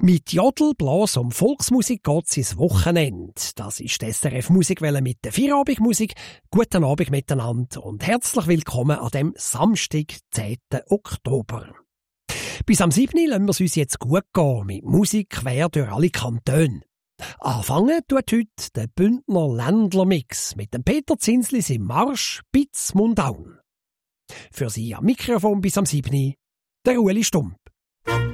Mit Jodel, Blas und Volksmusik geht's ins Wochenende. Das ist die SRF Musikwelle mit der Feierabendmusik. Guten Abend miteinander und herzlich willkommen an dem Samstag, 10. Oktober. Bis am 7. lassen wir es uns jetzt gut gehen mit Musik quer durch alle Kantone. Anfangen tut heute der Bündner Ländler-Mix mit dem Peter Zinslis im Marsch Bitz Mundaun. Für Sie am Mikrofon bis am 7. der Ueli Stump.